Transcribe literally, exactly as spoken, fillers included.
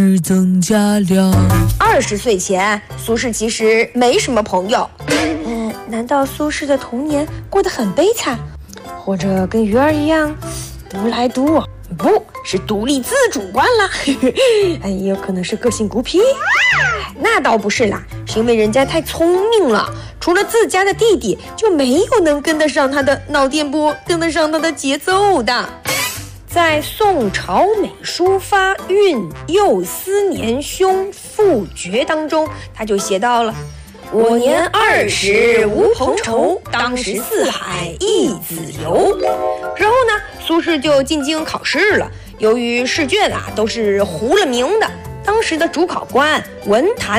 增加了。 二十岁前，苏轼其实没什么朋友。嗯，难道苏轼的童年过得很悲惨，或者跟鱼儿一样独来独往？不是独立自主惯了，哎，也有可能是个性孤僻。那倒不是啦，是因为人家太聪明了，除了自家的弟弟，就没有能跟得上他的脑电波，跟得上他的节奏的。在宋朝美书发韵幼思年兄赋诀当中，他就写到了：我年二十无朋愁，当时四海一子游。然后呢，苏轼就进京考试了。由于试卷啊都是糊了名的，当时的主考官文坛